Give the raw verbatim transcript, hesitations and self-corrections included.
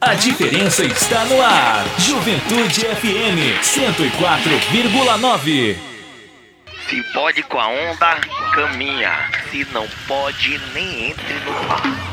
A diferença está no ar. Juventude F M cento e quatro vírgula nove. Se pode com a onda, caminha. Se não pode, nem entre no mar.